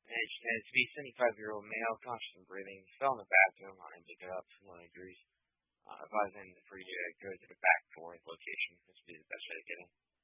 To be a 75-year-old male, conscious and breathing. He fell in the bathroom. I picked it up, 1 degrees. Advising for you to go to the back door location. This would be the best way to get in.